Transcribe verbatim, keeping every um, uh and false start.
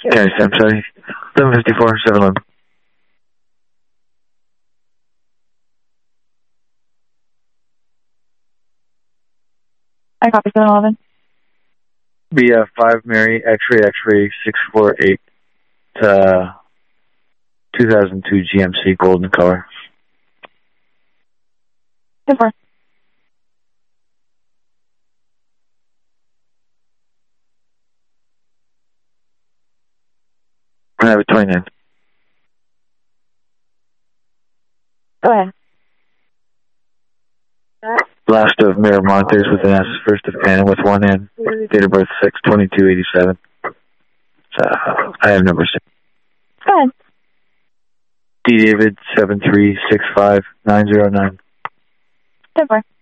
Okay, I'm sorry. seven fifty-four, seven eleven. I copy seven eleven. B F five Mary X-ray X-ray six four eight. Uh, two thousand two G M C golden color. ten four. I have a twenty-nine. Go ahead. Last of Miramontes with an S, first of Anna with one N. Date of birth six twenty-two eighty-seven. Uh, I have number six. Go ahead. D. David seven three six five nine zero nine. ten four.